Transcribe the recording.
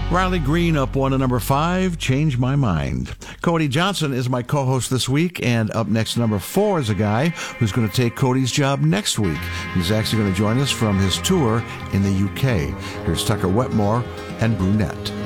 Riley Green up 1 to number 5, Change My Mind. Cody Johnson is my co-host this week, and up next, number 4 is a guy who's going to take Cody's job next week. He's actually going to join us from his tour in the UK. Here's Tucker Wetmore and Brunette.